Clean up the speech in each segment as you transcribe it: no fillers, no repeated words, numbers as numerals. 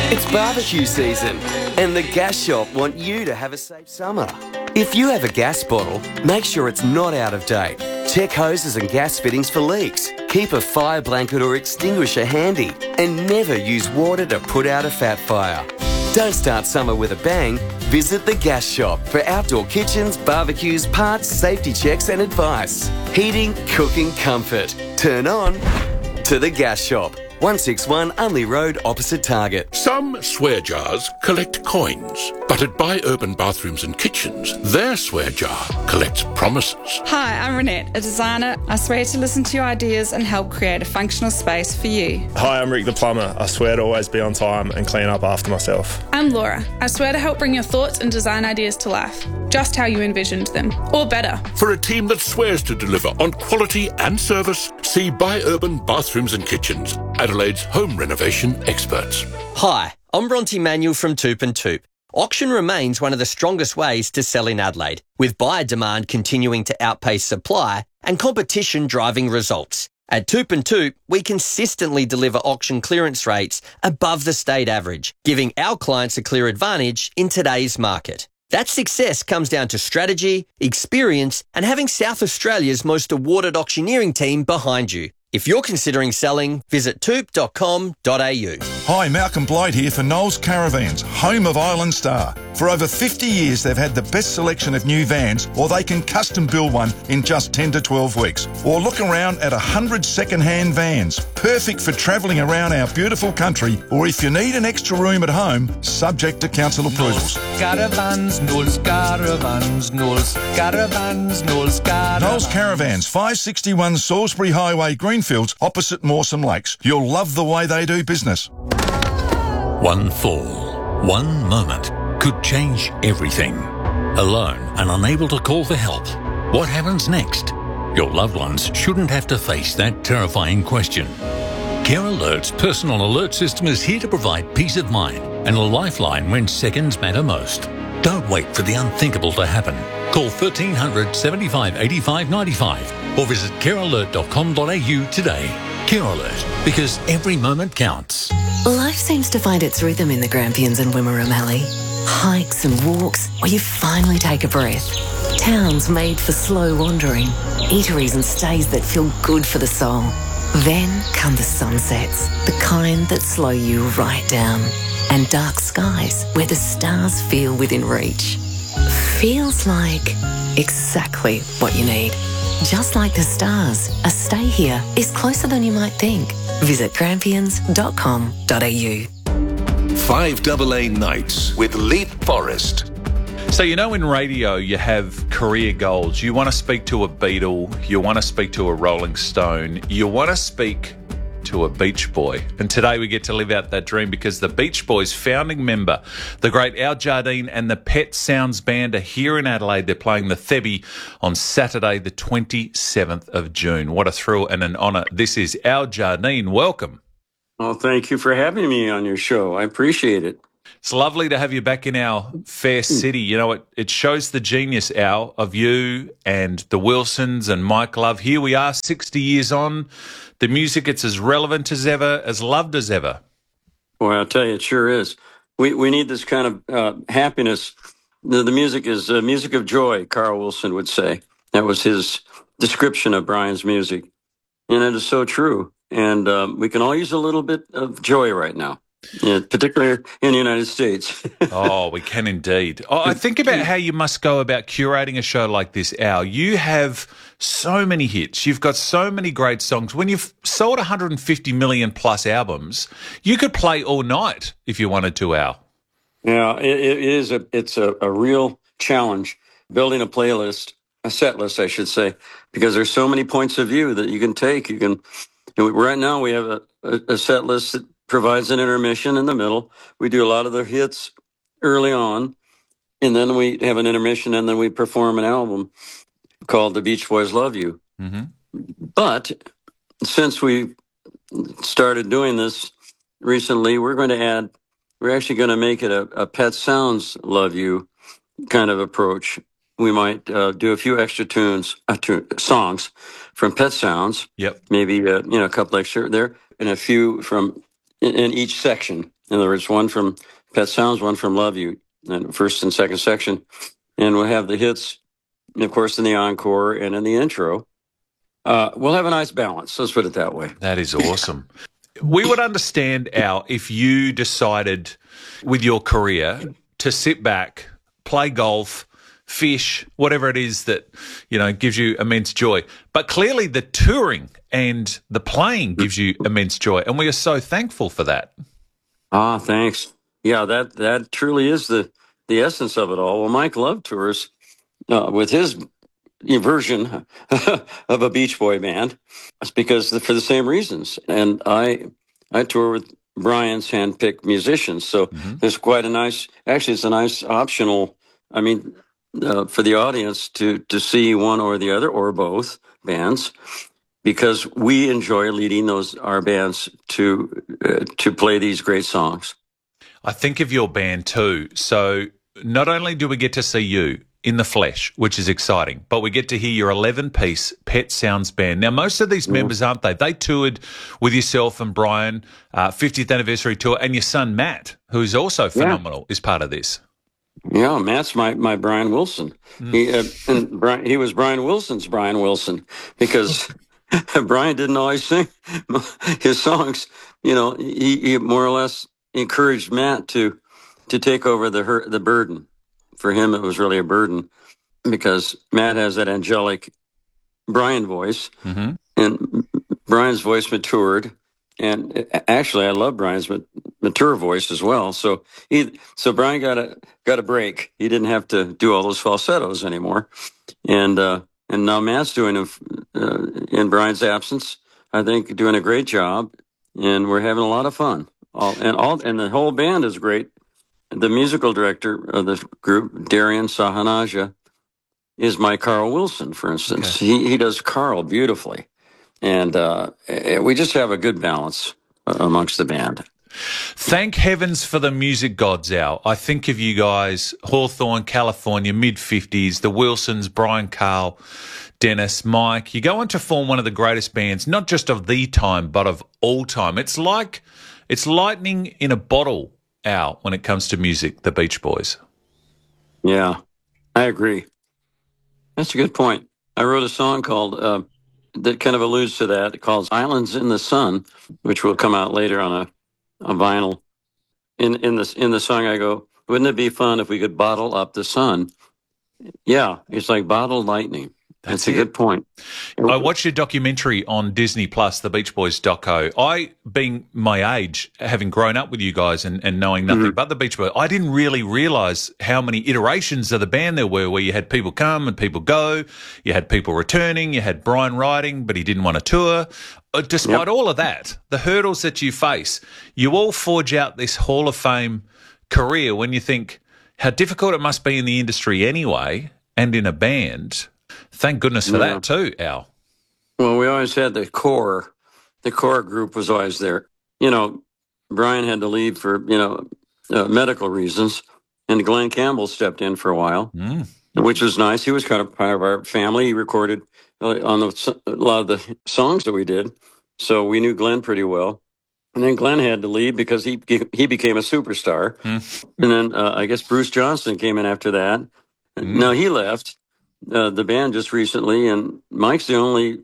It's barbecue season, and the Gas Shop want you to have a safe summer. If you have a gas bottle, make sure it's not out of date. Check hoses and gas fittings for leaks. Keep a fire blanket or extinguisher handy, and never use water to put out a fat fire. Don't start summer with a bang. Visit the Gas Shop for outdoor kitchens, barbecues, parts, safety checks and advice. Heating, cooking, comfort. Turn on to the Gas Shop. 161 Unley Road, opposite Target. Some swear jars collect coins, but at Buy Urban Bathrooms and Kitchens, their swear jar collects promises. Hi, I'm Renette, a designer. I swear to listen to your ideas and help create a functional space for you. Hi, I'm Rick the plumber. I swear to always be on time and clean up after myself. I'm Laura. I swear to help bring your thoughts and design ideas to life, just how you envisioned them, or better. For a team that swears to deliver on quality and service, see Buy Urban Bathrooms and Kitchens, Adelaide's home renovation experts. Hi, I'm Bronte Manuel from Toop and Toop. Auction remains one of the strongest ways to sell in Adelaide, with buyer demand continuing to outpace supply and competition driving results. At Toop and Toop, we consistently deliver auction clearance rates above the state average, giving our clients a clear advantage in today's market. That success comes down to strategy, experience, and having South Australia's most awarded auctioneering team behind you. If you're considering selling, visit toop.com.au. Hi, Malcolm Blight here for Knowles Caravans, home of Island Star. For over 50 years, they've had the best selection of new vans, or they can custom build one in just 10 to 12 weeks. Or look around at 100 second-hand vans, perfect for travelling around our beautiful country, or if you need an extra room at home, subject to council approvals. Caravans, Knowles Caravans, Knowles Caravans, Knowles Caravans. Knowles Caravans, 561 Salisbury Highway, Greenfields, opposite Mawson Lakes. You'll love the way they do business. One fall, one moment could change everything. Alone and unable to call for help, what happens next? Your loved ones shouldn't have to face that terrifying question. Care Alert's personal alert system is here to provide peace of mind and a lifeline when seconds matter most. Don't wait for the unthinkable to happen. Call 1300 75 85 95 or visit carealert.com.au today. Care Alert, because every moment counts. Life seems to find its rhythm in the Grampians and Wimmera Mallee. Hikes and walks where you finally take a breath. Towns made for slow wandering. Eateries and stays that feel good for the soul. Then come the sunsets, the kind that slow you right down. And dark skies where the stars feel within reach. Feels like exactly what you need. Just like the stars, a stay here is closer than you might think. Visit grampians.com.au. 5AA Nights with Leap Forest. So, you know, in radio, you have career goals. You want to speak to a Beatle. You want to speak to a Rolling Stone. You want to speak to a Beach Boy. And today we get to live out that dream because the Beach Boys founding member, the great Al Jardine, and the Pet Sounds Band are here in Adelaide. They're playing the Thebby on Saturday, the 27th of June. What a thrill and an honour. This is Al Jardine. Welcome. Well, thank you for having me on your show. I appreciate it. It's lovely to have you back in our fair city. You know, it shows the genius, Al, of you and the Wilsons and Mike Love. Here we are, 60 years on. The music, it's as relevant as ever, as loved as ever. Boy, I'll tell you, it sure is. We need this kind of happiness. The music is music of joy, Carl Wilson would say. That was his description of Brian's music. And it is so true. And we can all use a little bit of joy right now. Yeah, particularly in the United States. Oh, we can indeed. Oh, I think about how you must go about curating a show like this, Al. You have so many hits. You've got so many great songs. When you've sold 150 million plus albums, you could play all night if you wanted to, Al. Yeah, it's a real challenge building a playlist, a set list, I should say, because there's so many points of view that you can take. Right now we have a set list that provides an intermission in the middle. We do a lot of the hits early on, and then we have an intermission, and then we perform an album called The Beach Boys Love You. Mm-hmm. But since we started doing this recently, we're actually going to make it a Pet Sounds Love You kind of approach. We might do a few extra songs from Pet Sounds. Yep. Maybe a couple extra there, and a few from in each section. In other words, one from Pet Sounds, one from Love You, and first and second section. And we'll have the hits, of course, in the encore and in the intro. We'll have a nice balance. Let's put it that way. That is awesome. We would understand, Al, if you decided with your career to sit back, play golf, fish, whatever it is that, gives you immense joy. But clearly the touring and the playing gives you immense joy, and we are so thankful for that. Ah, thanks. Yeah, that truly is the essence of it all. Well, Mike Love tours with his version of a Beach Boy band. It's because for the same reasons. And I tour with Brian's handpicked musicians. So there's quite a nice, actually, it's a nice optional, for the audience to see one or the other or both bands, because we enjoy leading our bands to play these great songs. I think of your band too. So not only do we get to see you in the flesh, which is exciting, but we get to hear your 11-piece Pet Sounds band. Now, most of these members, aren't they? They toured with yourself and Brian, 50th anniversary tour, and your son, Matt, who's also phenomenal, is part of this. Yeah, Matt's my Brian Wilson. He was Brian Wilson's Brian Wilson, because Brian didn't always sing his songs. He more or less encouraged Matt to take over the burden. For him, it was really a burden, because Matt has that angelic Brian voice, and Brian's voice matured. And actually, I love Brian's mature voice as well. So Brian got a break. He didn't have to do all those falsettos anymore. And now Matt's doing in Brian's absence, I think, doing a great job, and we're having a lot of fun. And the whole band is great. The musical director of the group, Darian Sahanaja, is my Carl Wilson, for instance. Okay. He does Carl beautifully. And we just have a good balance amongst the band. Thank heavens for the music gods, Al. I think of you guys, Hawthorne, California, mid-50s, the Wilsons, Brian, Carl, Dennis, Mike. You go on to form one of the greatest bands, not just of the time, but of all time. It's lightning in a bottle, Al, when it comes to music, the Beach Boys. Yeah, I agree. That's a good point. I wrote a song called that kind of alludes to that, called Islands in the Sun, which will come out later on a vinyl. In the song I go, wouldn't it be fun if we could bottle up the sun? Yeah, it's like bottled lightning. That's a good point. I watched your documentary on Disney Plus, the Beach Boys doco. I, being my age, having grown up with you guys and knowing nothing but the Beach Boys, I didn't really realise how many iterations of the band there were, where you had people come and people go, you had people returning, you had Brian riding, but he didn't want to tour. Despite all of that, the hurdles that you face, you all forge out this Hall of Fame career when you think how difficult it must be in the industry anyway, and in a band. Thank goodness for that too, Al. Well, we always had the core. The core group was always there. Brian had to leave for, medical reasons, and Glenn Campbell stepped in for a while, which was nice. He was kind of part of our family. He recorded on a lot of the songs that we did, so we knew Glenn pretty well. And then Glenn had to leave because he became a superstar. And then I guess Bruce Johnston came in after that. No, he left. The band just recently, and Mike's the only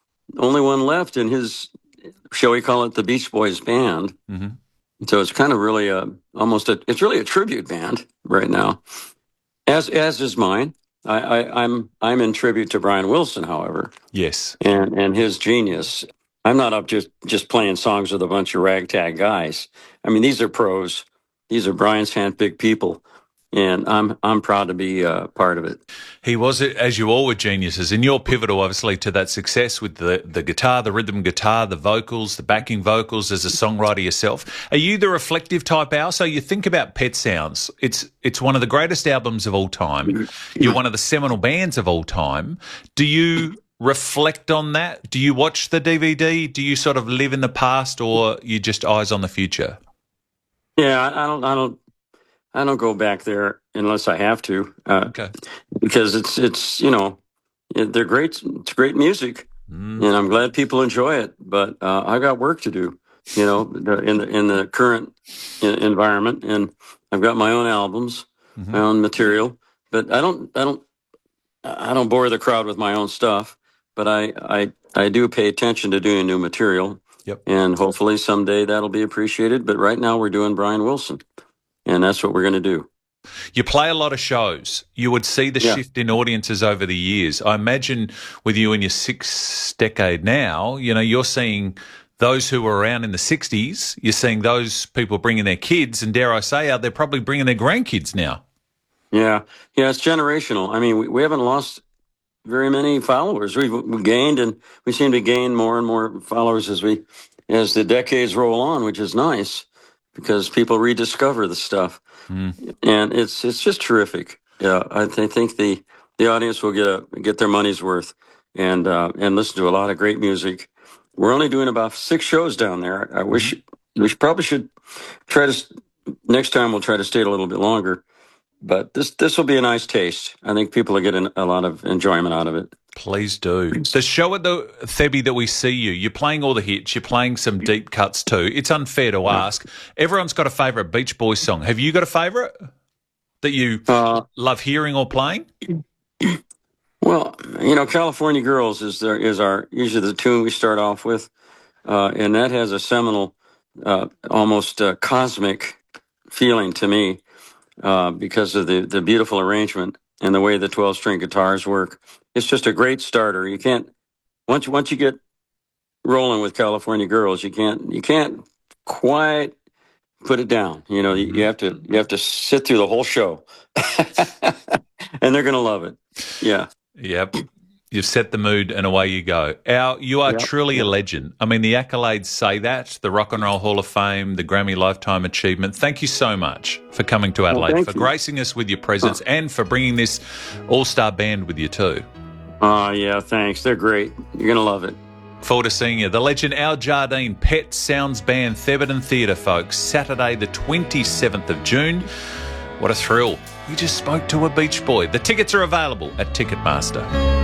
one left in his, shall we call it, the Beach Boys band. So it's kind of really it's really a tribute band right now, as is mine. I'm in tribute to Brian Wilson, however. Yes, and his genius. I'm not up just playing songs with a bunch of ragtag guys. I mean, these are pros. These are Brian's handpicked people. And I'm proud to be part of it. He was, as you all were, geniuses, and you're pivotal, obviously, to that success with the guitar, the rhythm guitar, the vocals, the backing vocals as a songwriter yourself. Are you the reflective type, Al? So you think about Pet Sounds. It's one of the greatest albums of all time. You're one of the seminal bands of all time. Do you reflect on that? Do you watch the DVD? Do you sort of live in the past, or you just eyes on the future? Yeah, I don't go back there unless I have to, because it's they're great. It's great music, and I'm glad people enjoy it. But I got work to do. you know, in the current environment. And I've got my own albums, my own material, but I don't bore the crowd with my own stuff. But I do pay attention to doing new material. Yep. And hopefully someday that'll be appreciated. But right now we're doing Brian Wilson, and that's what we're going to do. You play a lot of shows. You would see the shift in audiences over the years. I imagine with you in your 6th decade now, you know, you're seeing those who were around in the 60s, you're seeing those people bringing their kids, and dare I say, they're probably bringing their grandkids now. Yeah, it's generational. I mean, we haven't lost very many followers. We've gained, and we seem to gain more and more followers as the decades roll on, which is nice because people rediscover the stuff. And it's just terrific. Yeah, I think the audience will get their money's worth and listen to a lot of great music. We're only doing about 6 shows down there. I wish we probably should try to next time. We'll try to stay a little bit longer. But this will be a nice taste. I think people are getting a lot of enjoyment out of it. Please do. The show at the Thebby that we see you're playing all the hits, you're playing some deep cuts too. It's unfair to ask. Everyone's got a favourite Beach Boys song. Have you got a favourite that you love hearing or playing? Well, you know, California Girls is our usually the tune we start off with, and that has a seminal, almost cosmic feeling to me. Because of the beautiful arrangement and the way the 12-string guitars work. It's just a great starter. You can't once you get rolling with California Girls, you can't quite put it down. You know, you have to sit through the whole show, and they're going to love it. Yeah. Yep. You've set the mood and away you go. Al, you are truly a legend. I mean, the accolades say that, the Rock and Roll Hall of Fame, the Grammy Lifetime Achievement. Thank you so much for coming to Adelaide, for gracing us with your presence and for bringing this all-star band with you too. Yeah, thanks. They're great. You're going to love it. Forward to seeing you. The legend Al Jardine, Pet Sounds Band, Thebarton Theatre, folks. Saturday the 27th of June. What a thrill. We just spoke to a Beach Boy. The tickets are available at Ticketmaster.